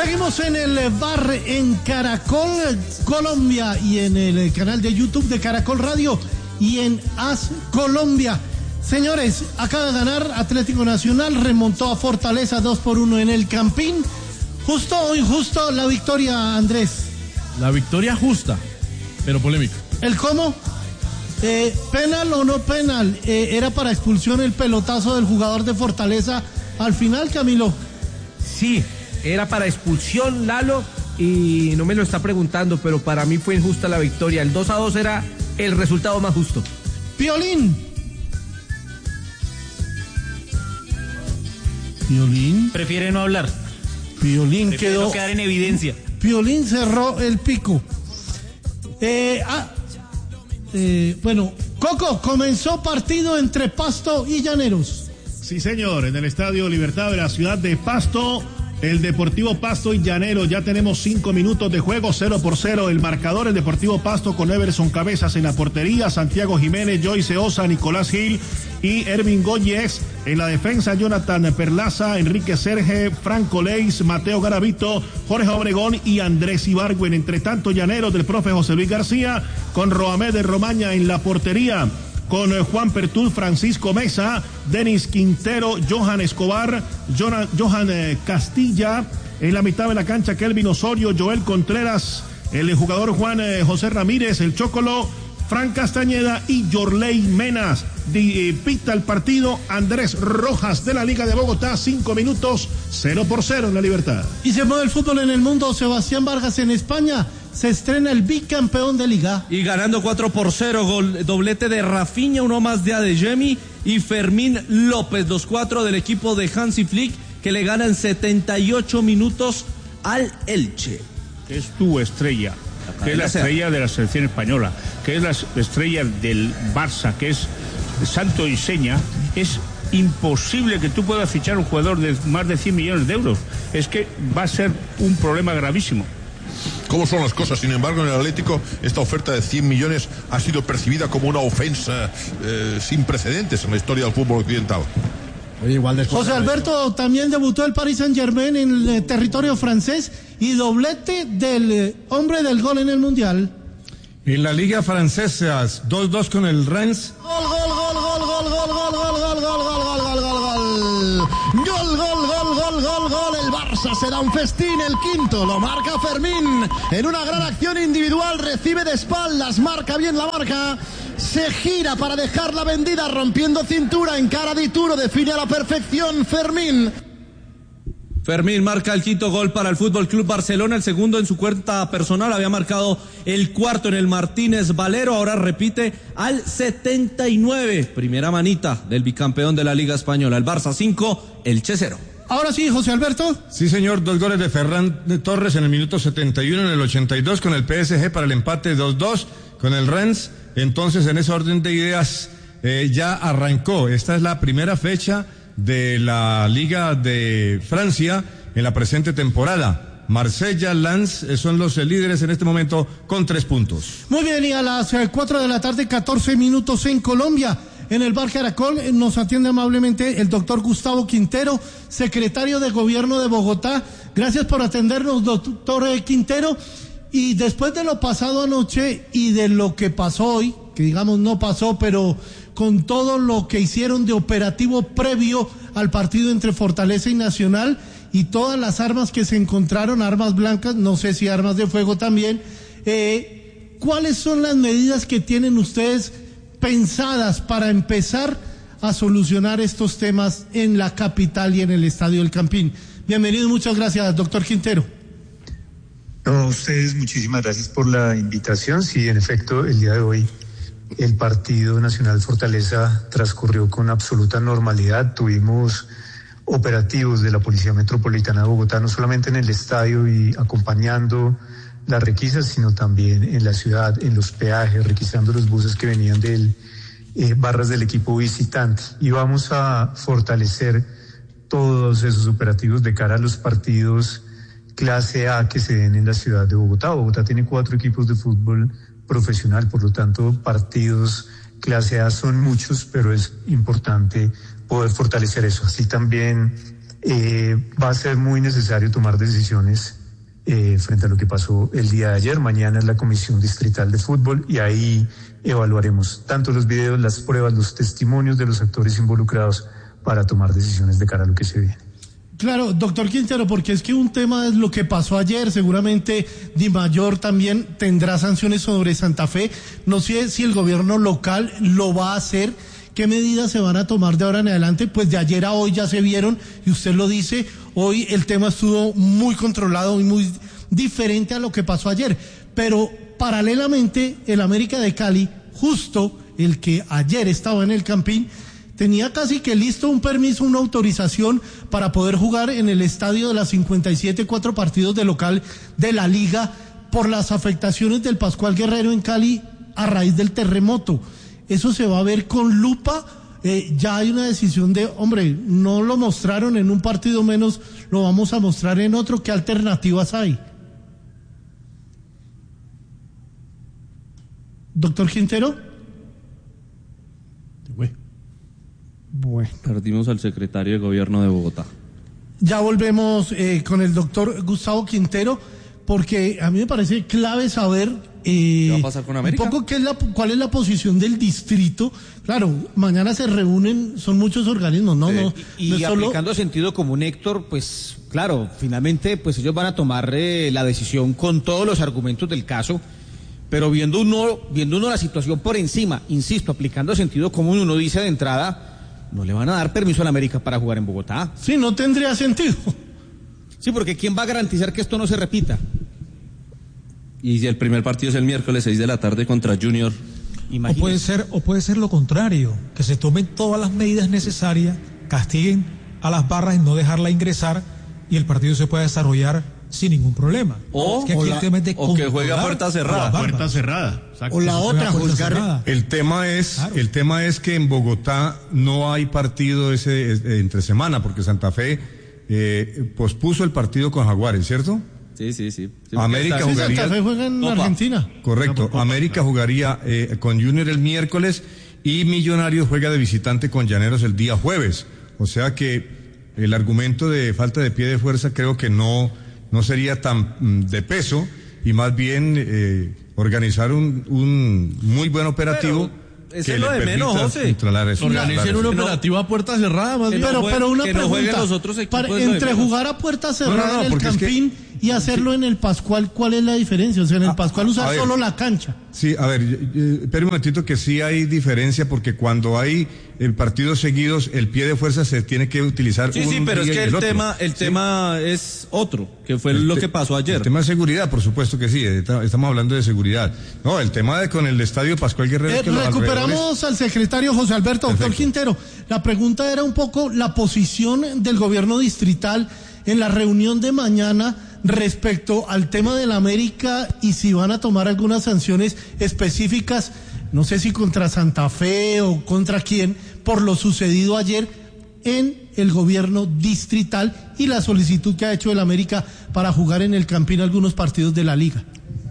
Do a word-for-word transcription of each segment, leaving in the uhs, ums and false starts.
Seguimos en el bar en Caracol Colombia y en el canal de YouTube de Caracol Radio y en As Colombia. Señores, acaba de ganar Atlético Nacional, remontó a Fortaleza dos por uno en el Campín. Justo o injusto la victoria, Andrés. La victoria justa, pero polémica. ¿El cómo? Eh, ¿Penal o no penal? Eh, ¿Era para expulsión el pelotazo del jugador de Fortaleza al final, Camilo? Sí, era para expulsión, Lalo, y no me lo está preguntando, pero para mí fue injusta la victoria. El dos a dos era el resultado más justo. Piolín. Piolín. Prefiere no hablar. Piolín Prefiere quedó. no quedar en evidencia. Piolín cerró el pico. Eh, ah, eh, bueno, Coco, comenzó partido entre Pasto y Llaneros. Sí, señor, en el Estadio Libertad de la ciudad de Pasto, el Deportivo Pasto y Llaneros. Ya tenemos cinco minutos de juego, cero por cero. El marcador, el Deportivo Pasto con Everson Cabezas en la portería, Santiago Jiménez, Joyce Osa, Nicolás Gil y Ervin Góñez. En la defensa, Jonathan Perlaza, Enrique Serge, Franco Leis, Mateo Garavito, Jorge Obregón y Andrés Ibargüen. Entre tanto, Llaneros del profe José Luis García, con Roamed de Romaña en la portería, con Juan Pertú, Francisco Mesa, Denis Quintero, Johan Escobar, Johan, Johan eh, Castilla. En la mitad de la cancha, Kelvin Osorio, Joel Contreras, el jugador Juan eh, José Ramírez, el Chocolo, Fran Castañeda y Yorley Menas. De, eh, pita el partido Andrés Rojas de la Liga de Bogotá, cinco minutos, cero por cero en la Libertad. Y se mueve el fútbol en el mundo. Sebastián Vargas en España. Se estrena el bicampeón de Liga. Y ganando cuatro por cero, gol, doblete de Rafinha, uno más de Adeyemi y Fermín López, los cuatro del equipo de Hansi Flick, que le ganan setenta y ocho minutos al Elche. Que es tu estrella, que es la estrella de la selección española, que es la estrella del Barça, que es santo y seña. Es imposible que tú puedas fichar un jugador de más de cien millones de euros. Es que va a ser un problema gravísimo. ¿Cómo son las cosas? Sin embargo, en el Atlético esta oferta de cien millones ha sido percibida como una ofensa eh, sin precedentes en la historia del fútbol occidental. Oye, igual de José Alberto, también debutó el Paris Saint-Germain en el eh, territorio francés y doblete del eh, hombre del gol en el Mundial. En la Liga Francesa, dos dos con el Rennes. Gol, gol, gol, gol, gol, gol, gol, gol, gol, gol, gol, gol, gol, gol, gol. Gol, gol, gol, gol, gol, gol. El Barça se da un festín, el quinto lo marca Fermín. En una gran acción individual, recibe de espaldas, marca bien la marca. Se gira para dejarla vendida, rompiendo cintura, en cara de Ituro, define a la perfección Fermín. Fermín marca el quinto gol para el Fútbol Club Barcelona, el segundo en su cuenta personal, había marcado el cuarto en el Martínez Valero, ahora repite al setenta y nueve, primera manita del bicampeón de la Liga Española, el Barça cinco, Elche cero. Ahora sí, José Alberto. Sí, señor, dos goles de Ferran Torres en el minuto setenta y uno, en el ochenta y dos con el P S G para el empate dos dos con el Rennes. Entonces, en ese orden de ideas, eh, ya arrancó. Esta es la primera fecha de la Liga de Francia en la presente temporada. Marsella, Lens eh, son los eh, líderes en este momento con tres puntos. Muy bien, y a las eh, cuatro de la tarde, catorce minutos en Colombia. En el Bar Caracol eh, nos atiende amablemente el doctor Gustavo Quintero, secretario de Gobierno de Bogotá. Gracias por atendernos, doctor eh, Quintero. Y después de lo pasado anoche y de lo que pasó hoy, que digamos no pasó, pero con todo lo que hicieron de operativo previo al partido entre Fortaleza y Nacional y todas las armas que se encontraron, armas blancas, no sé si armas de fuego también, eh, ¿cuáles son las medidas que tienen ustedes pensadas para empezar a solucionar estos temas en la capital y en el Estadio del Campín? Bienvenido, muchas gracias, doctor Quintero. No, a ustedes muchísimas gracias por la invitación. Sí, en efecto, el día de hoy el partido Nacional Fortaleza transcurrió con absoluta normalidad. Tuvimos operativos de la Policía Metropolitana de Bogotá, no solamente en el estadio y acompañando las requisas, sino también en la ciudad, en los peajes, requisando los buses que venían del eh, barras del equipo visitante. Y vamos a fortalecer todos esos operativos de cara a los partidos clase A que se den en la ciudad de Bogotá. Bogotá tiene cuatro equipos de fútbol profesional, por lo tanto partidos clase A son muchos, pero es importante poder fortalecer eso. Así también Eh, va a ser muy necesario tomar decisiones eh, frente a lo que pasó el día de ayer. Mañana es la Comisión Distrital de Fútbol y ahí evaluaremos tanto los videos, las pruebas, los testimonios de los actores involucrados para tomar decisiones de cara a lo que se viene. Claro, doctor Quintero, porque es que un tema es lo que pasó ayer, seguramente Di Mayor también tendrá sanciones sobre Santa Fe. No sé si el gobierno local lo va a hacer. ¿Qué medidas se van a tomar de ahora en adelante? Pues de ayer a hoy ya se vieron, y usted lo dice, hoy el tema estuvo muy controlado y muy diferente a lo que pasó ayer. Pero paralelamente, el América de Cali, justo el que ayer estaba en el Campín, tenía casi que listo un permiso, una autorización para poder jugar en el estadio de las cincuenta y siete, cuatro partidos de local de la Liga por las afectaciones del Pascual Guerrero en Cali a raíz del terremoto. Eso se va a ver con lupa. Eh, ya hay una decisión de, hombre, no lo mostraron en un partido, menos lo vamos a mostrar en otro. ¿Qué alternativas hay? Doctor Quintero. Bueno. Perdimos al secretario de Gobierno de Bogotá. Ya volvemos eh, con el doctor Gustavo Quintero, porque a mí me parece clave saber eh, ¿qué va a pasar con América? un poco qué es la, cuál es la posición del distrito. Claro, mañana se reúnen, son muchos organismos, ¿no? Sí. no y no y solo... aplicando sentido común, Héctor, pues claro, finalmente pues ellos van a tomar eh, la decisión con todos los argumentos del caso, pero viendo uno, viendo uno la situación por encima, insisto, aplicando sentido común, uno dice de entrada, no le van a dar permiso a la América para jugar en Bogotá. Sí, no tendría sentido. Sí, porque ¿quién va a garantizar que esto no se repita? Y el primer partido es el miércoles seis de la tarde contra Junior. O puede ser, o puede ser lo contrario, que se tomen todas las medidas necesarias, castiguen a las barras en no dejarla ingresar y el partido se pueda desarrollar sin ningún problema. O, es que, o, la, o que juegue a puerta cerrada. A puerta cerrada. Exacto. O la otra, juzgar. El tema es, claro. el tema es que en Bogotá no hay partido ese eh, entre semana, porque Santa Fe eh, pospuso el partido con Jaguares, ¿cierto? Sí, sí, sí. sí América sí, jugaría. Santa Fe juega en Copa. Argentina. Correcto. Copa, América claro. jugaría eh, con Junior el miércoles y Millonarios juega de visitante con Llaneros el día jueves. O sea que el argumento de falta de pie de fuerza creo que no, no sería tan mm, de peso y más bien eh, organizar un, un muy buen operativo. Pero... Ese es lo de menos, José. Organicen un operativo a puerta cerrada, más bien. Pero, pero una que pregunta, no jueguen los otros equipos para, entre jugar a puerta cerrada no, no, no, en el Campín es que, y hacerlo sí. en el Pascual, ¿cuál es la diferencia? O sea, en el Pascual usar solo la cancha. Sí, a ver, espera un momentito que sí hay diferencia porque cuando hay eh, partidos seguidos, el pie de fuerza se tiene que utilizar sí, un Sí, sí, pero es que el, el tema, el sí. tema es otro, que fue el lo te, que pasó ayer. El tema de seguridad, por supuesto que sí, estamos hablando de seguridad. No, el tema de con el estadio Pascual Guerrero. Eh, que recuperamos alrededores... al secretario José Alberto. Doctor Perfecto. Quintero, la pregunta era un poco la posición del gobierno distrital en la reunión de mañana respecto al tema de la América y si van a tomar algunas sanciones específicas, no sé si contra Santa Fe o contra quién, por lo sucedido ayer en el gobierno distrital y la solicitud que ha hecho el América para jugar en el Campín algunos partidos de la Liga.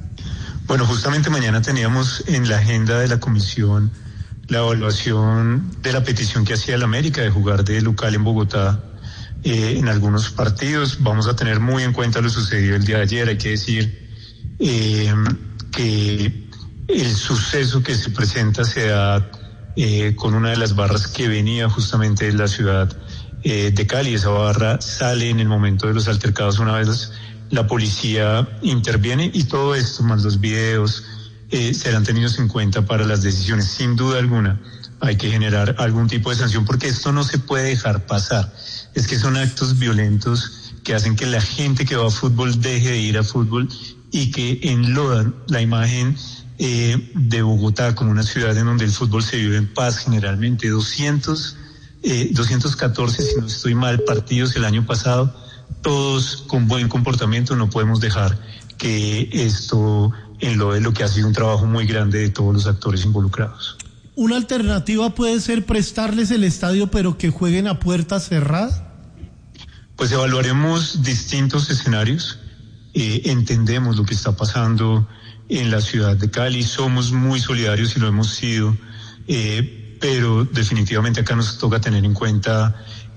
Bueno, justamente mañana teníamos en la agenda de la comisión la evaluación de la petición que hacía el América de jugar de local en Bogotá eh, en algunos partidos. Vamos a tener muy en cuenta lo sucedido el día de ayer. Hay que decir eh, que el suceso que se presenta se da eh, con una de las barras que venía justamente de la ciudad eh, de Cali. Esa barra sale en el momento de los altercados una vez la policía interviene y todo esto más los videos Eh, serán tenidos en cuenta para las decisiones. Sin duda alguna hay que generar algún tipo de sanción porque esto no se puede dejar pasar. Es que son actos violentos que hacen que la gente que va a fútbol deje de ir a fútbol y que enlodan la imagen eh, de Bogotá como una ciudad en donde el fútbol se vive en paz generalmente. doscientos, eh, doscientos catorce, si no estoy mal, partidos el año pasado, todos con buen comportamiento. No podemos dejar que esto en lo de lo que ha sido un trabajo muy grande de todos los actores involucrados. ¿Una alternativa puede ser prestarles el estadio pero que jueguen a puerta cerrada? Pues evaluaremos distintos escenarios, eh, entendemos lo que está pasando en la ciudad de Cali, somos muy solidarios y lo hemos sido, eh, pero definitivamente acá nos toca tener en cuenta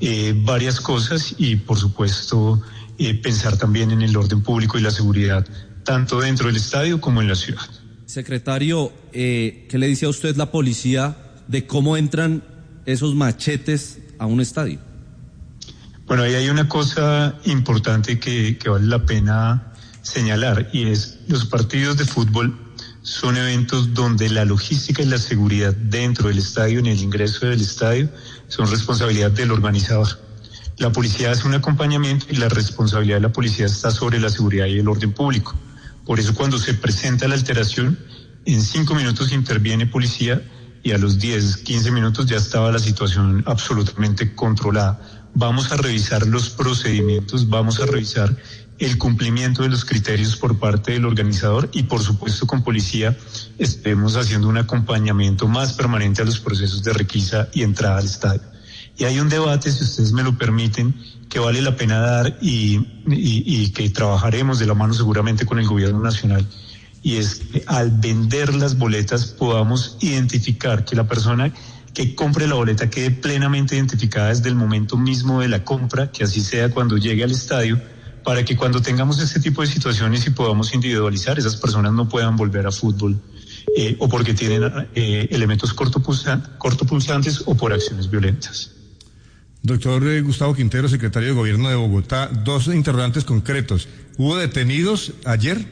eh, varias cosas y, por supuesto, eh, pensar también en el orden público y la seguridad, tanto dentro del estadio como en la ciudad. Secretario, eh, ¿qué le dice a usted la policía de cómo entran esos machetes a un estadio? Bueno, ahí hay una cosa importante que, que vale la pena señalar, y es los partidos de fútbol son eventos donde la logística y la seguridad dentro del estadio, en el ingreso del estadio, son responsabilidad del organizador. La policía hace un acompañamiento y la responsabilidad de la policía está sobre la seguridad y el orden público. Por eso cuando se presenta la alteración, en cinco minutos interviene policía y a los diez, quince minutos ya estaba la situación absolutamente controlada. Vamos a revisar los procedimientos, vamos a revisar el cumplimiento de los criterios por parte del organizador y, por supuesto, con policía estemos haciendo un acompañamiento más permanente a los procesos de requisa y entrada al estadio. Y hay un debate, si ustedes me lo permiten, que vale la pena dar y, y, y que trabajaremos de la mano seguramente con el gobierno nacional, y es que al vender las boletas podamos identificar que la persona que compre la boleta quede plenamente identificada desde el momento mismo de la compra, que así sea cuando llegue al estadio, para que cuando tengamos este tipo de situaciones y podamos individualizar, esas personas no puedan volver a fútbol eh, o porque tienen eh, elementos cortopulsantes o por acciones violentas. Doctor Gustavo Quintero, secretario de Gobierno de Bogotá, dos interrogantes concretos. ¿Hubo detenidos ayer?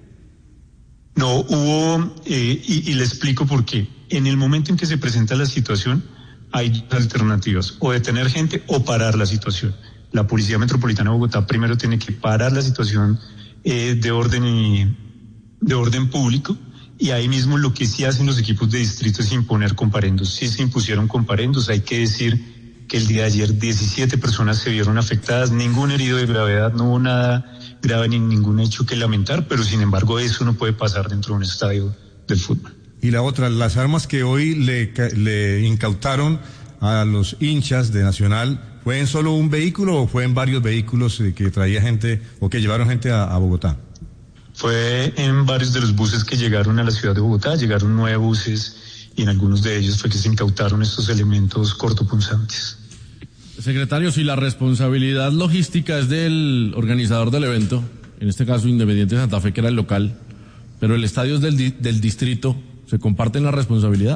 No, hubo, eh, y, y le explico por qué. En el momento en que se presenta la situación, hay alternativas, o detener gente o parar la situación. La Policía Metropolitana de Bogotá primero tiene que parar la situación eh, de orden y, de orden público, y ahí mismo lo que sí hacen los equipos de distrito es imponer comparendos. Sí se impusieron comparendos, hay que decir que el día de ayer diecisiete personas se vieron afectadas, ningún herido de gravedad, no hubo nada grave ni ningún hecho que lamentar, pero sin embargo eso no puede pasar dentro de un estadio del fútbol. Y la otra, las armas que hoy le, le incautaron a los hinchas de Nacional, ¿fue en solo un vehículo o fue en varios vehículos que traía gente o que llevaron gente a, a Bogotá? Fue en varios de los buses que llegaron a la ciudad de Bogotá, llegaron nueve buses y en algunos de ellos fue que se incautaron estos elementos cortopunzantes. Secretario, si la responsabilidad logística es del organizador del evento, en este caso Independiente Santa Fe, que era el local, pero el estadio es del, di- del distrito, ¿se comparten la responsabilidad?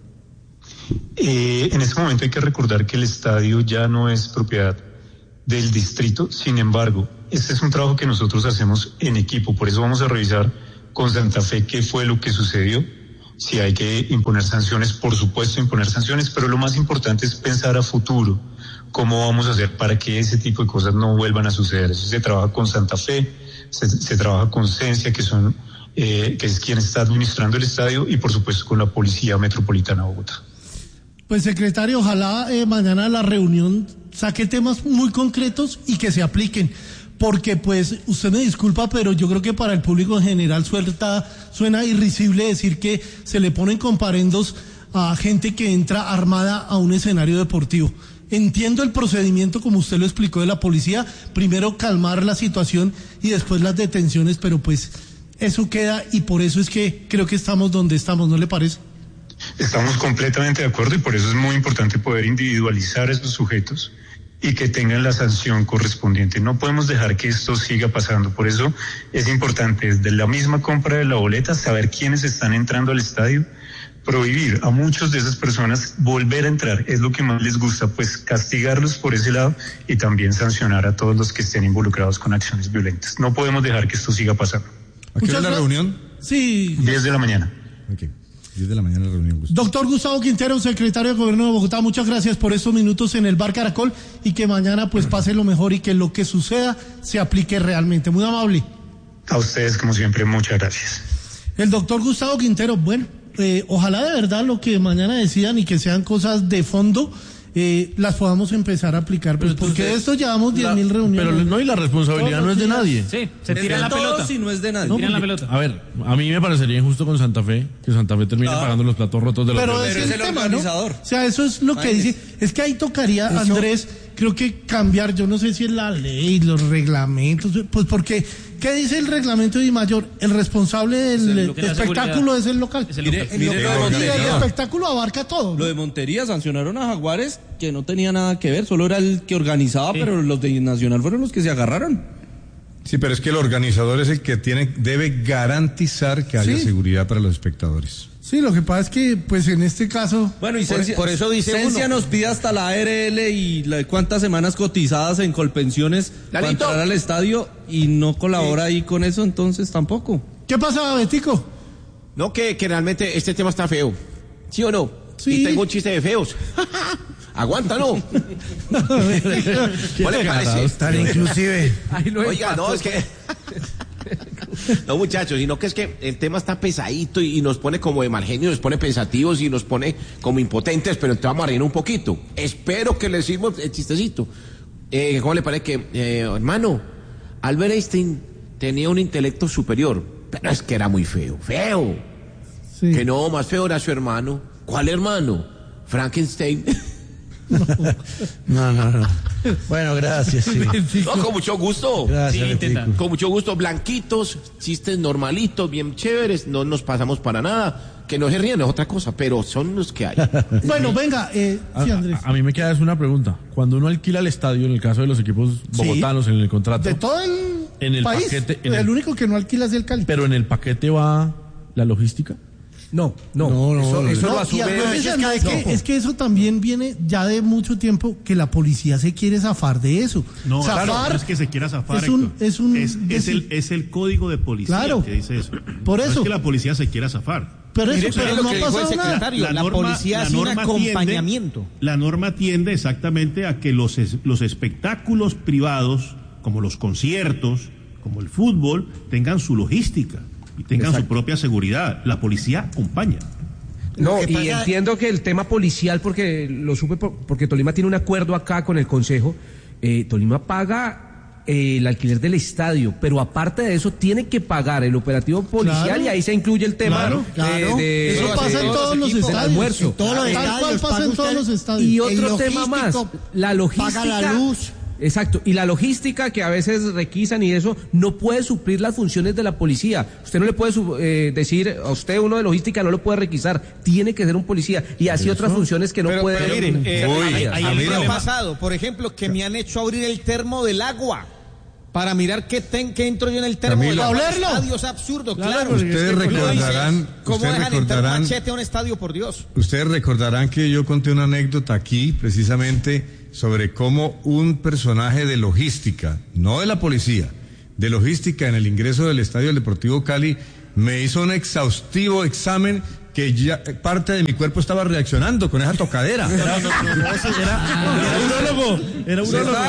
Eh, en este momento hay que recordar que el estadio ya no es propiedad del distrito, sin embargo, este es un trabajo que nosotros hacemos en equipo, por eso vamos a revisar con Santa Fe qué fue lo que sucedió, si hay que imponer sanciones, por supuesto imponer sanciones, pero lo más importante es pensar a futuro, cómo vamos a hacer para que ese tipo de cosas no vuelvan a suceder. Eso se trabaja con Santa Fe, se, se trabaja con Cencia, que son, eh, que es quien está administrando el estadio, y por supuesto con la Policía Metropolitana de Bogotá. Pues secretario, ojalá eh, mañana la reunión saque temas muy concretos y que se apliquen, porque pues usted me disculpa, pero yo creo que para el público en general suelta, suena irrisible decir que se le ponen comparendos a gente que entra armada a un escenario deportivo. Entiendo el procedimiento como usted lo explicó de la policía, primero calmar la situación y después las detenciones, pero pues eso queda y por eso es que creo que estamos donde estamos, ¿no le parece? Estamos completamente de acuerdo y por eso es muy importante poder individualizar a esos sujetos y que tengan la sanción correspondiente. No podemos dejar que esto siga pasando, por eso es importante desde la misma compra de la boleta saber quiénes están entrando al estadio, prohibir a muchas de esas personas volver a entrar, es lo que más les gusta, pues castigarlos por ese lado y también sancionar a todos los que estén involucrados con acciones violentas. No podemos dejar que esto siga pasando. ¿A qué hora es la reunión? Sí. diez de la mañana. Okay. diez de la mañana la reunión. Gustavo. Doctor Gustavo Quintero, secretario de Gobierno de Bogotá, muchas gracias por estos minutos en el Bar Caracol y que mañana pues pase lo mejor y que lo que suceda se aplique realmente. Muy amable. A ustedes, como siempre, muchas gracias. El doctor Gustavo Quintero, bueno, eh, ojalá de verdad lo que mañana decidan y que sean cosas de fondo, eh, las podamos empezar a aplicar, pues, porque de esto llevamos diez mil reuniones. Pero no, y la responsabilidad no es de nadie. Sí, se tira la pelota. Si no es de nadie. No, Tiran la porque, pelota. a ver, a mí me parecería injusto con Santa Fe, que Santa Fe termine Ah. pagando los platos rotos de los Pero Pero es es el el tema, organizador. ¿no? O sea, eso es lo que Imagínese. dice. Es que ahí tocaría, Eso- Andrés, creo que cambiar, yo no sé si es la ley, los reglamentos, pues porque, ¿qué dice el reglamento de Dimayor? El responsable del el espectáculo es el local. Es el mire, local. mire, el, lo de el espectáculo abarca todo, ¿no? Lo de Montería sancionaron a Jaguares, que no tenía nada que ver, solo era el que organizaba, sí. Pero los de Nacional fueron los que se agarraron. Sí, pero es que el organizador es el que tiene, debe garantizar que haya sí. seguridad para los espectadores. Sí, lo que pasa es que, pues en este caso... Bueno, y por, Cencia, por eso dice Cencia uno. nos pide hasta la A R L y la, cuántas semanas cotizadas en Colpensiones para entrar al estadio y no colabora sí. ahí con eso, entonces tampoco. ¿Qué pasa, Betico? No, que, que realmente este tema está feo. ¿Sí o no? Sí. Y tengo un chiste de feos. Aguanta, ¿no? ¿Cuál le parece? Tan inclusive. Oiga, no, es que... No, muchachos, sino que es que el tema está pesadito y, y nos pone como de mal genio, nos pone pensativos y nos pone como impotentes, pero entonces vamos a reír un poquito. Espero que le decimos el chistecito. Eh, ¿Cómo le parece que, eh, hermano, Albert Einstein tenía un intelecto superior, pero es que era muy feo, feo. Sí. Que no, más feo era su hermano. ¿Cuál hermano? Frankenstein. No, no, no. no. Bueno, gracias. Sí. No, con mucho gusto. Gracias. Sí, con mucho gusto. Blanquitos, chistes normalitos, bien chéveres. No nos pasamos para nada. Que no se ríen es otra cosa, pero son los que hay. Bueno, venga, eh, sí, Andrés. A, a mí me queda es una pregunta. Cuando uno alquila el estadio, en el caso de los equipos bogotanos, sí. en el contrato. De todo el, en el país. Paquete, en el, el único que no alquila es el Cali. Pero en el paquete va la logística. No, no, no, no, eso, no, eso no, lo asume. Es, es, que, es que eso también viene ya de mucho tiempo que la policía se quiere zafar de eso. No, zafar claro, no es que se quiera zafar. Es un, es, un, es, es, el, es el código de policía claro, que dice eso. Por eso. No es que la policía se quiera zafar. Pero Mire, eso, pero pero lo no que ha dijo el pasado secretario, nada. la, la norma, policía hace un acompañamiento. Tiende, la norma tiende exactamente a que los, los espectáculos privados, como los conciertos, como el fútbol, tengan su logística y tengan Exacto. su propia seguridad. La policía acompaña. No, y pasa... entiendo que el tema policial, porque lo supe, por, porque Tolima tiene un acuerdo acá con el Consejo, eh, Tolima paga eh, el alquiler del estadio, pero aparte de eso tiene que pagar el operativo policial claro, y ahí se incluye el tema claro, de, claro. de, eso de, pasa de, en todos los estadios, almuerzo. En todos los estadios pasa en todos los estadios. Y otro tema más, la logística. Paga la luz. Exacto, y la logística que a veces requisan y eso no puede suplir las funciones de la policía. Usted no le puede eh, decir a usted uno de logística no lo puede requisar, tiene que ser un policía y así ¿Eso? otras funciones que no pero, puede. Pero miren, eh, Uy, hay, hay el ha pasado, por ejemplo, que me han hecho abrir el termo del agua para mirar qué, ten, qué entro yo en el termo del agua. ¿Olerlo? Estadio es absurdo, claro. claro. Ustedes recordarán, ¿cómo ustedes dejan recordarán, entrar machete a un estadio, por Dios? Ustedes recordarán que yo conté una anécdota aquí, precisamente, sobre cómo un personaje de logística, no de la policía, de logística en el ingreso del Estadio del Deportivo Cali, me hizo un exhaustivo examen que ya parte de mi cuerpo estaba reaccionando con esa tocadera. Era, no, no, no, eso era, era urólogo. Era urólogo.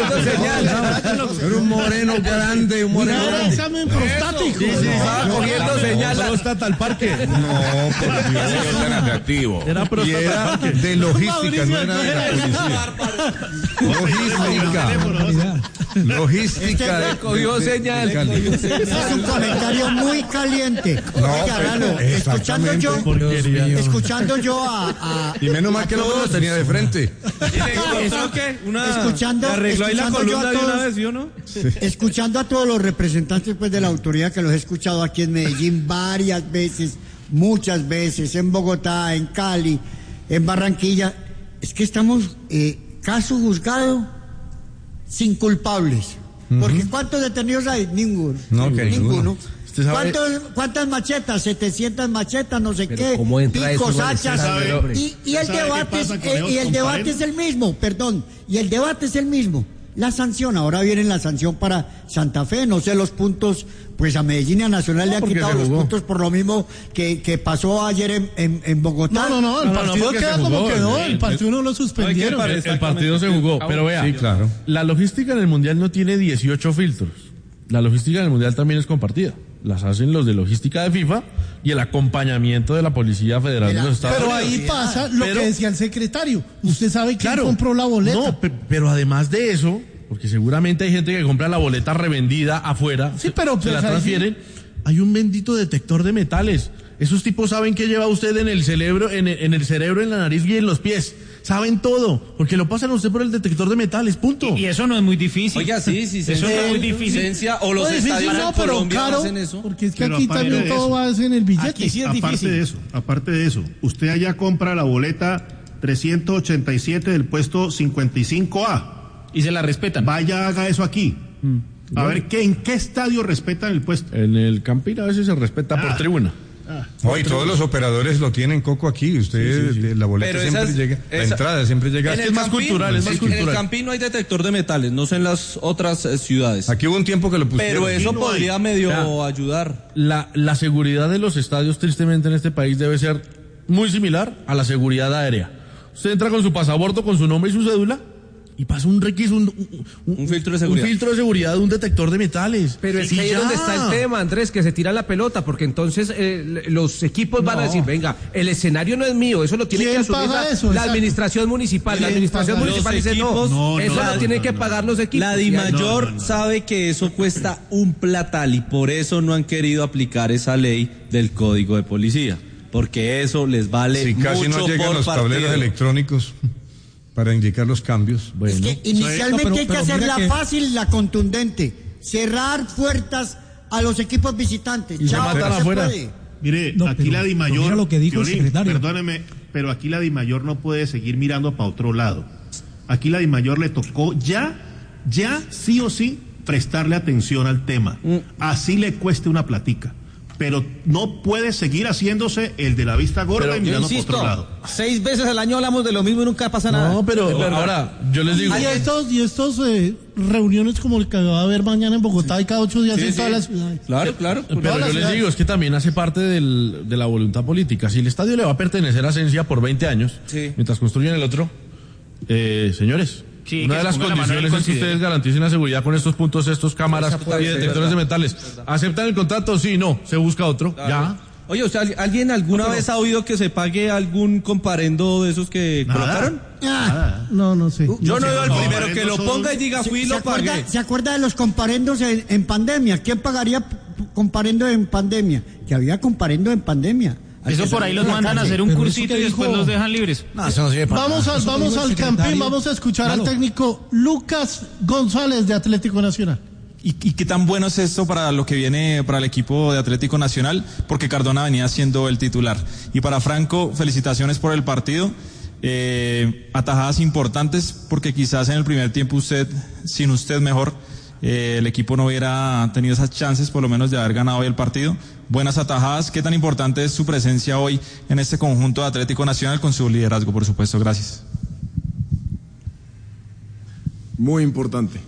Era un moreno grande, un moreno Era grande. examen prostático. Sí, sí, estaba cogiendo señal. Próstata al parque. No, por Dios. Tan atractivo. Era Y era de logística, no era de la policía. Logística. Logística. Este cogió señal. Ese es un comentario muy caliente. No, Oiga, Rano, escuchando yo, escuchando yo a, a y menos mal a que no todos, lo tenía de frente. ¿Eso qué? Una... Escuchando, arregló ahí la escuchando yo columna a de una todos, vez, ¿sí o no? Sí. Escuchando a todos los representantes pues de la autoridad que los he escuchado aquí en Medellín varias veces, muchas veces, en Bogotá, en Cali, en Barranquilla, es que estamos eh, caso juzgado sin culpables. Uh-huh. Porque ¿cuántos detenidos hay? Ninguno. No, que ninguno. ninguno. ¿Cuántos, ¿Cuántas machetas? setecientas machetas, no sé pero qué, ¿cómo entra picos, eso, hachas. Y, y el debate es, eh, y el debate es el mismo, perdón, y el debate es el mismo. La sanción, ahora viene la sanción para Santa Fe, no sé los puntos, pues a Medellín y a Nacional no, le han quitado los puntos por lo mismo que, que pasó ayer en, en, en Bogotá. No, no, no, el no, partido no, queda como quedó, el partido no lo suspendieron. El, el partido se jugó, pero vea, sí, claro. La logística en el Mundial no tiene dieciocho filtros. La logística en el Mundial también es compartida. Las hacen los de logística de FIFA y el acompañamiento de la Policía Federal de, la, de los Estados Pero Unidos. ahí pasa lo pero, que decía el secretario. Usted sabe quién claro, compró la boleta. No, pero además de eso, porque seguramente hay gente que compra la boleta revendida afuera, sí, pero, se la pues, transfieren. Hay un bendito detector de metales. Esos tipos saben qué lleva usted en el cerebro, en el, en el cerebro, en la nariz y en los pies. saben todo, porque lo pasan a usted por el detector de metales, punto. Y, y eso no es muy difícil. Oiga, sí, sí, sí. Eso no es muy difícil. Licencia, o los no, estadios no, en pero Colombia caro, hacen eso. porque es que Pero aquí aparte también de todo eso, va en el billete. Aquí sí es aparte difícil. de eso, aparte de eso, usted allá compra la boleta trescientos ochenta y siete del puesto cincuenta y cinco A. Y se la respetan. Vaya, haga eso aquí. Mm. A ver, ¿qué, ¿en qué estadio respetan el puesto? En el Campín a veces se respeta Ah. por tribuna. Ah. No, y todos los operadores lo tienen, Coco, aquí. Usted, Sí, sí, sí. la boleta Pero siempre esas- llega, la esa- entrada siempre llega. En Es el más Campín, cultural, es más sí, cultural. En el Campín no hay detector de metales, no sé en las otras eh, ciudades. Aquí hubo un tiempo que lo pusieron. Pero eso no podría hay. medio Ya. ayudar. La, la seguridad de los estadios, tristemente, en este país debe ser muy similar a la seguridad aérea. Usted entra con su pasaporte, con su nombre y su cédula, y pasa un requisito, un, un, Un filtro de seguridad. Un filtro de seguridad, un detector de metales. Pero es Y que ahí es ya. donde está el tema, Andrés, que se tira la pelota, porque entonces eh, los equipos van a decir, venga, el escenario no es mío, eso lo tiene ¿Quién que asumir paga la, eso? la Exacto. administración municipal. La ¿Quién administración paga? municipal Los dice, equipos- no, No, eso no, lo no, tienen no, que no. pagar los equipos. La Y ahí- DIMAYOR no, no, no. sabe que eso cuesta un platal y por eso no han querido aplicar esa ley del Código de Policía, porque eso les vale Si casi mucho no llegan por los partido. tableros electrónicos para indicar los cambios. Es Bueno, que inicialmente No, pero- hay que pero mira hacerla que- fácil y la contundente. Cerrar puertas a los equipos visitantes. Y se Chao, matan no se afuera. puede. Mire, No, aquí pero- la pero DIMAYOR, mira lo que dijo el Violín, secretario. perdóneme, pero aquí la DIMAYOR no puede seguir mirando para otro lado. Aquí la DIMAYOR le tocó ya, ya sí o sí prestarle atención al tema. Así le cueste una platica. Pero no puede seguir haciéndose el de la vista gorda Pero y Yo mirando para insisto, otro lado. seis veces al año hablamos de lo mismo y nunca pasa nada. no, pero Es verdad. ahora, yo les digo. Y estos, y estos eh, reuniones como el que va a haber mañana en Bogotá y cada ocho días Sí, en sí. todas las ciudades. Claro, claro. Pero todas yo las les ciudades. digo, es que también hace parte del, de la voluntad política. Si el estadio le va a pertenecer a Esencia por veinte años, Sí. mientras construyen el otro, eh, señores, Sí, una que de se las ponga la mano en el condiciones es que considero. ustedes garanticen la seguridad con estos puntos, estos cámaras Esa puede y ser, detectores de verdad. metales. ¿Aceptan el contrato? Sí, no, se busca otro, ya. Oye, ¿usted, al- ¿alguien alguna vez ha oído que se pague algún comparendo de esos que Nada. colocaron? Ah, no, no sé. Yo no he oído al no, primero que lo son- ponga y diga fui y ¿Se, lo acuerda, pagué. ¿Se acuerda de los comparendos en, en pandemia? ¿Quién pagaría p- comparendos en pandemia? Que había comparendos en pandemia. Hay Eso que por ahí los salir a la mandan a calle. hacer un Pero eso cursito que y después dijo- los dejan libres. Vamos, al, Eso vamos dijo al el campín, secretario. vamos a escuchar Claro. al técnico Lucas González de Atlético Nacional. ¿Y, ¿Y qué tan bueno es esto para lo que viene para el equipo de Atlético Nacional? Porque Cardona venía siendo el titular. Y para Franco, felicitaciones por el partido. Eh, atajadas importantes, porque quizás en el primer tiempo usted, sin usted mejor, eh, el equipo no hubiera tenido esas chances, por lo menos, de haber ganado hoy el partido. Buenas atajadas. ¿Qué tan importante es su presencia hoy en este conjunto de Atlético Nacional con su liderazgo, por supuesto? Gracias. Muy importante.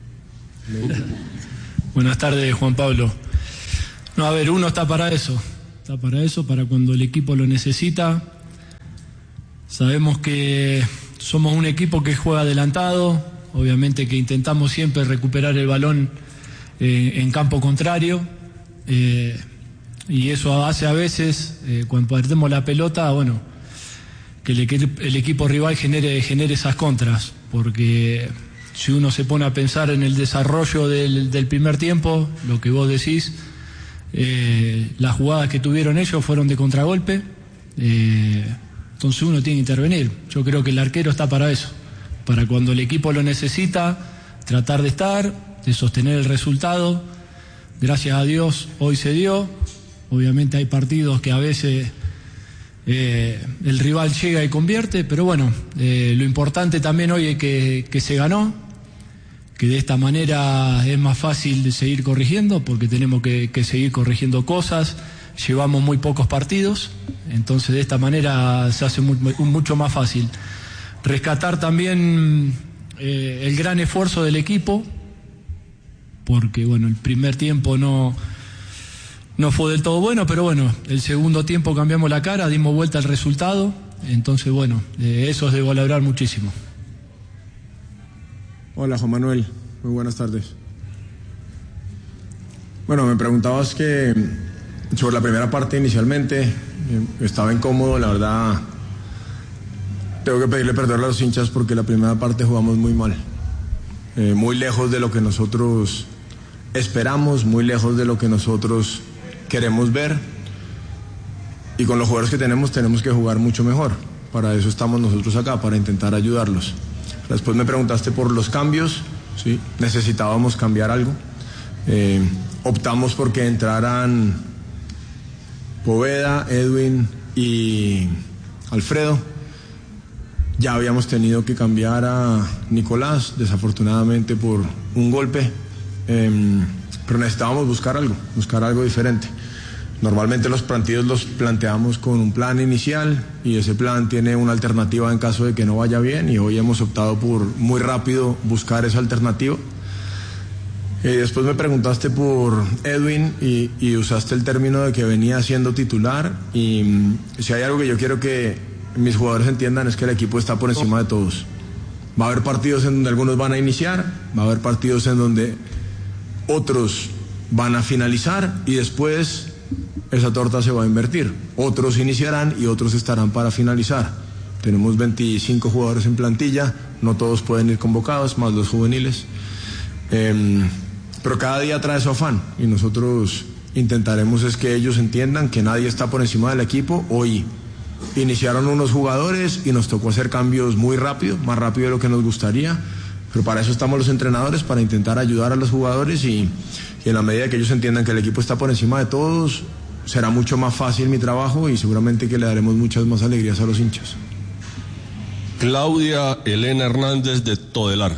Buenas tardes, Juan Pablo. No, a ver, uno está para eso, está para eso, para cuando el equipo lo necesita. Sabemos que somos un equipo que juega adelantado, obviamente que intentamos siempre recuperar el balón eh, en campo contrario, eh, y eso hace a veces, eh, cuando perdemos la pelota, bueno, que el, equi- el equipo rival genere, genere esas contras, porque si uno se pone a pensar en el desarrollo del, del primer tiempo, lo que vos decís, eh, las jugadas que tuvieron ellos fueron de contragolpe, eh, entonces uno tiene que intervenir. Yo creo que el arquero está para eso, para cuando el equipo lo necesita, tratar de estar, de sostener el resultado. Gracias a Dios hoy se dio. Obviamente hay partidos que a veces eh, el rival llega y convierte, pero bueno, eh, lo importante también hoy es que, que se ganó, que de esta manera es más fácil de seguir corrigiendo, porque tenemos que, que seguir corrigiendo cosas, llevamos muy pocos partidos, entonces de esta manera se hace muy, muy, mucho más fácil. Rescatar también eh, el gran esfuerzo del equipo, porque bueno, el primer tiempo no... No fue del todo bueno, pero bueno, el segundo tiempo cambiamos la cara, dimos vuelta al resultado, entonces bueno, eh, eso es de valorar muchísimo. Hola, Juan Manuel. Muy buenas tardes. Bueno, me preguntabas que sobre la primera parte inicialmente, eh, estaba incómodo, la verdad. Tengo que pedirle perdón a los hinchas porque la primera parte jugamos muy mal. Eh, muy lejos de lo que nosotros esperamos, muy lejos de lo que nosotros queremos ver, y con los jugadores que tenemos tenemos que jugar mucho mejor, para eso estamos nosotros acá, para intentar ayudarlos. Después me preguntaste por los cambios, ¿sí? Necesitábamos cambiar algo. Eh, optamos porque entraran Poveda, Edwin y Alfredo. Ya habíamos tenido que cambiar a Nicolás, desafortunadamente por un golpe, eh, pero necesitábamos buscar algo, buscar algo diferente. Normalmente los partidos los planteamos con un plan inicial y ese plan tiene una alternativa en caso de que no vaya bien, y hoy hemos optado por muy rápido buscar esa alternativa. Eh, después me preguntaste por Edwin y, y usaste el término de que venía siendo titular, y mm, si hay algo que yo quiero que mis jugadores entiendan es que el equipo está por encima de todos. Va a haber partidos en donde algunos van a iniciar, va a haber partidos en donde otros van a finalizar y después esa torta se va a invertir. Otros iniciarán y otros estarán para finalizar. Tenemos veinticinco jugadores en plantilla, no todos pueden ir convocados, más los juveniles. Eh, pero cada día trae su afán y nosotros intentaremos es que ellos entiendan que nadie está por encima del equipo. Hoy iniciaron unos jugadores y nos tocó hacer cambios muy rápido, más rápido de lo que nos gustaría, pero para eso estamos los entrenadores, para intentar ayudar a los jugadores, y, y en la medida que ellos entiendan que el equipo está por encima de todos, será mucho más fácil mi trabajo y seguramente que le daremos muchas más alegrías a los hinchas. Claudia Elena Hernández de Todelar.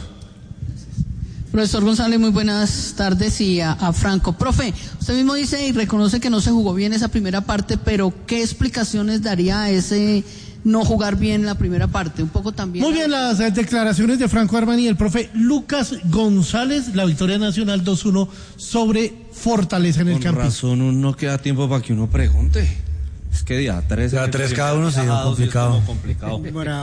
Profesor González, muy buenas tardes, y a, a Franco. Profe, usted mismo dice y reconoce que no se jugó bien esa primera parte, pero ¿qué explicaciones daría a ese no jugar bien la primera parte? Un poco también. Muy bien las eh, declaraciones de Franco Armani y el profe Lucas González. La victoria nacional dos uno sobre Fortaleza en el campo. Con razón no queda tiempo para que uno pregunte. Es que día tres, ya tres cada uno se dio complicado. complicado.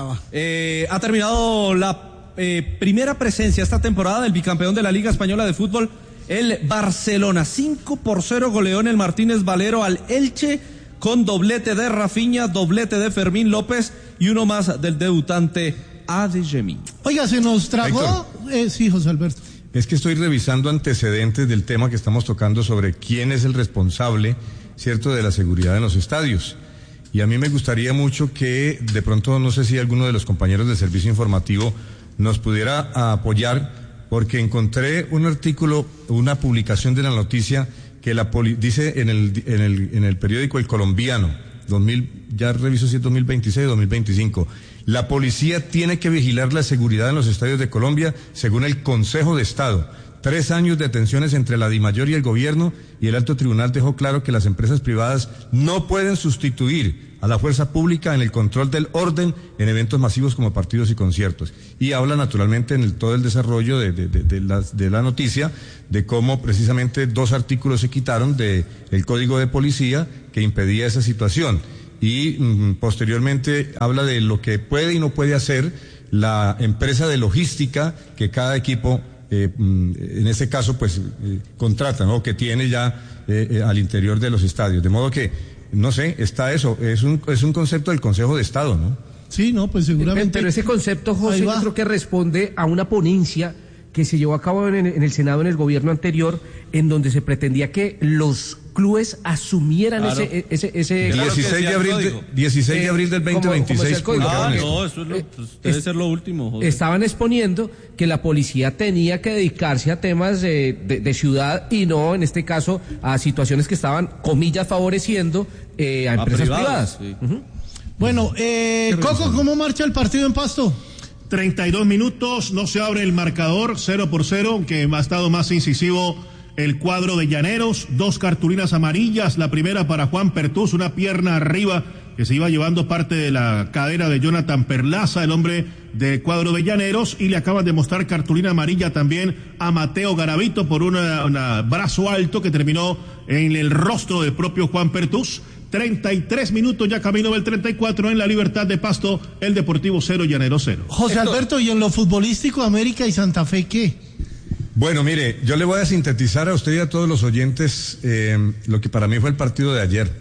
Eh, ha terminado la eh, primera presencia esta temporada del bicampeón de la Liga Española de Fútbol, el Barcelona. cinco por cero goleó en el Martínez Valero al Elche, con doblete de Rafinha, doblete de Fermín López y uno más del debutante Adeyemi. Oiga, se nos tragó. Eh, sí, José Alberto. Es que estoy revisando antecedentes del tema que estamos tocando sobre quién es el responsable, cierto, de la seguridad en los estadios. Y a mí me gustaría mucho que de pronto, no sé si alguno de los compañeros del servicio informativo nos pudiera apoyar, porque encontré un artículo, una publicación de la noticia que la poli, dice en el, en el, en el periódico El Colombiano, dos mil, ya reviso si es dos mil veintiséis o dos mil veinticinco. La policía tiene que vigilar la seguridad en los estadios de Colombia, según el Consejo de Estado. Tres años de tensiones entre la DIMAYOR y el gobierno, y el alto tribunal dejó claro que las empresas privadas no pueden sustituir a la fuerza pública en el control del orden en eventos masivos como partidos y conciertos. Y habla naturalmente en el, todo el desarrollo de, de, de, de, la, de la noticia de cómo precisamente dos artículos se quitaron del Código de Policía que impedía esa situación. Y mm, posteriormente habla de lo que puede y no puede hacer la empresa de logística que cada equipo Eh, en este caso pues eh, contrata, ¿no? Que tiene ya eh, eh, al interior de los estadios, de modo que no sé, está eso, es un es un concepto del Consejo de Estado, ¿no? Sí, no, pues seguramente. Pero ese concepto, José, yo creo que responde a una ponencia que se llevó a cabo en, en el Senado en el gobierno anterior, en donde se pretendía que los clubes asumieran claro. ese ese ese dieciséis de abril de, dieciséis de abril del veinte veintiséis. Ah, no, eso es lo, pues, debe es, ser lo último, José. Estaban exponiendo que la policía tenía que dedicarse a temas de, de, de ciudad y no, en este caso, a situaciones que estaban, comillas, favoreciendo eh, a, a empresas privadas. privadas. Sí. Uh-huh. Bueno, eh, Coco, ¿cómo marcha el partido en Pasto? treinta y dos minutos, no se abre el marcador, cero por cero, aunque ha estado más incisivo el cuadro de Llaneros, dos cartulinas amarillas, la primera para Juan Pertús, una pierna arriba que se iba llevando parte de la cadera de Jonathan Perlaza, el hombre del cuadro de Llaneros, y le acaban de mostrar cartulina amarilla también a Mateo Garavito por un brazo alto que terminó en el rostro del propio Juan Pertús. treinta y tres minutos, ya camino del treinta y cuatro en la Libertad de Pasto, el Deportivo cero, Llaneros cero. José Alberto, ¿y en lo futbolístico América y Santa Fe qué? Bueno, mire, yo le voy a sintetizar a usted y a todos los oyentes eh, lo que para mí fue el partido de ayer.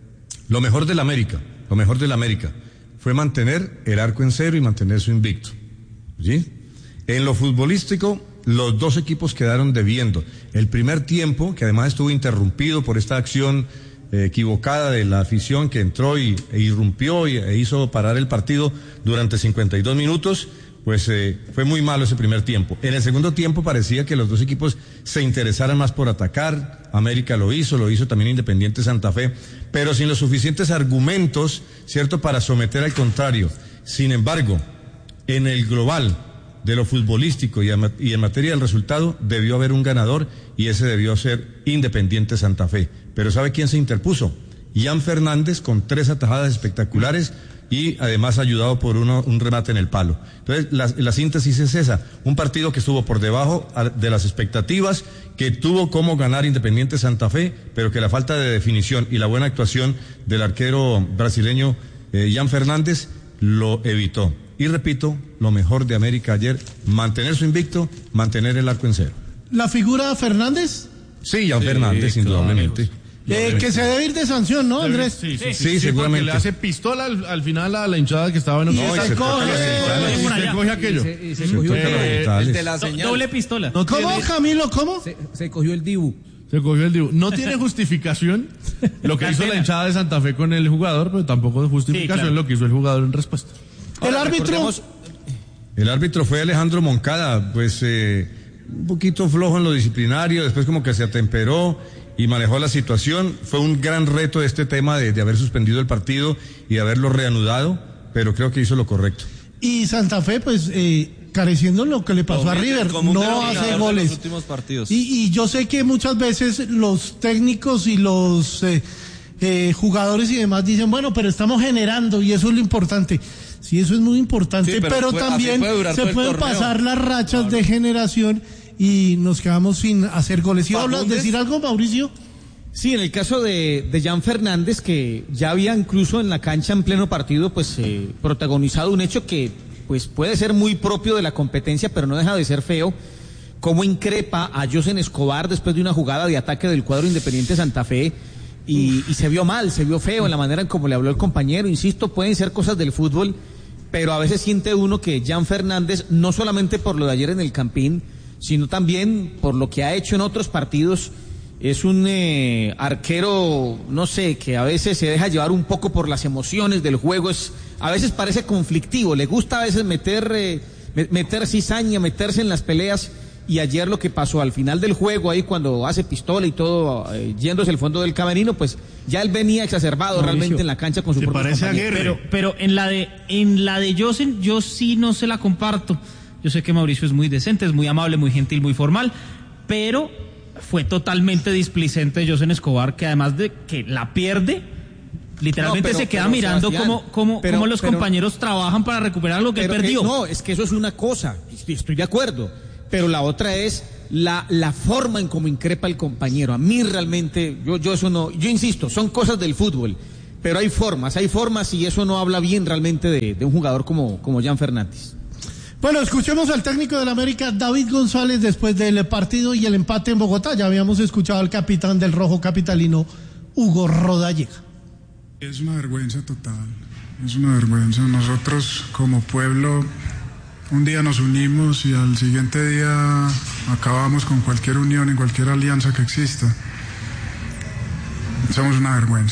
Lo mejor del América, lo mejor del América fue mantener el arco en cero y mantener su invicto, ¿sí? En lo futbolístico, los dos equipos quedaron debiendo. El primer tiempo, que además estuvo interrumpido por esta acción eh, equivocada de la afición que entró y, e irrumpió y, e hizo parar el partido durante cincuenta y dos minutos, pues eh, fue muy malo ese primer tiempo. En el segundo tiempo parecía que los dos equipos se interesaran más por atacar. América lo hizo, lo hizo también Independiente Santa Fe, pero sin los suficientes argumentos, ¿cierto?, para someter al contrario. Sin embargo, en el global de lo futbolístico y en materia del resultado, debió haber un ganador y ese debió ser Independiente Santa Fe. Pero ¿sabe quién se interpuso? Ian Fernández, con tres atajadas espectaculares y además ayudado por uno, un remate en el palo. Entonces, la, la síntesis es esa, un partido que estuvo por debajo de las expectativas, que tuvo como ganar Independiente Santa Fe, pero que la falta de definición y la buena actuación del arquero brasileño eh, Ian Fernández lo evitó. Y repito, lo mejor de América ayer, mantener su invicto, mantener el arco en cero. ¿La figura Fernández? Sí, Ian sí, Fernández, claro, indudablemente. Eh, que se debe ir de sanción, ¿no, Andrés? Sí, sí, sí, sí, sí seguramente. Le hace pistola al, al final a la hinchada que estaba en y se, se coge, se, se coge aquello. Y se, y se cogió eh, el, el de la señal. Doble pistola. No ¿Cómo, tiene... Camilo? ¿Cómo? Se, se cogió el dibu. Se cogió el dibu. No tiene justificación lo que hizo la hinchada de Santa Fe con el jugador, pero tampoco de justificación sí, claro. lo que hizo el jugador en respuesta. Ahora, el árbitro. Recordemos... El árbitro fue Alejandro Moncada, pues eh, un poquito flojo en lo disciplinario, después como que se atemperó y manejó la situación. Fue un gran reto este tema de, de haber suspendido el partido y de haberlo reanudado, pero creo que hizo lo correcto. Y Santa Fe, pues, eh, careciendo lo que le pasó como a River, no hace goles. Los últimos partidos. Y, y yo sé que muchas veces los técnicos y los eh, eh, jugadores y demás dicen, bueno, pero estamos generando y eso es lo importante. Sí, eso es muy importante, sí, pero, pero puede, también puede se pueden pasar las rachas claro. de generación y nos quedamos sin hacer goles. ¿Y hablas decir algo, Mauricio? Sí, en el caso de, de Jan Fernández, que ya había incluso en la cancha en pleno partido, pues eh, protagonizado un hecho que pues puede ser muy propio de la competencia, pero no deja de ser feo, cómo increpa a Josen Escobar después de una jugada de ataque del cuadro Independiente Santa Fe. Y, y se vio mal, se vio feo en la manera en como le habló el compañero. Insisto, pueden ser cosas del fútbol, pero a veces siente uno que Jan Fernández, no solamente por lo de ayer en el Campín, sino también por lo que ha hecho en otros partidos, es un eh, arquero, no sé, que a veces se deja llevar un poco por las emociones del juego, es a veces parece conflictivo, le gusta a veces meter, eh, meter cizaña, meterse en las peleas. Y ayer lo que pasó al final del juego, ahí cuando hace pistola y todo, eh, yéndose al fondo del camerino, pues ya él venía exacerbado Mauricio, realmente en la cancha con su propio compañero. Pero, pero en la de en la de Josen, yo sí no se la comparto. Yo sé que Mauricio es muy decente, es muy amable, muy gentil, muy formal, pero fue totalmente displicente de Josen Escobar, que además de que la pierde, literalmente no, pero, se queda pero, mirando cómo, cómo, pero, cómo los pero, compañeros trabajan para recuperar lo que pero, él perdió. Eh, no, es que eso es una cosa, estoy de acuerdo. Pero la otra es la, la forma en cómo increpa el compañero. A mí realmente, yo, yo eso no, yo insisto, son cosas del fútbol, pero hay formas, hay formas y eso no habla bien realmente de, de un jugador como, como Jan Fernández. Bueno, escuchemos al técnico del América, David González, después del partido y el empate en Bogotá. Ya habíamos escuchado al capitán del rojo capitalino, Hugo Rodallega. Es una vergüenza total, es una vergüenza. Nosotros como pueblo... Un día nos unimos y al siguiente día acabamos con cualquier unión y cualquier alianza que exista. Somos una vergüenza.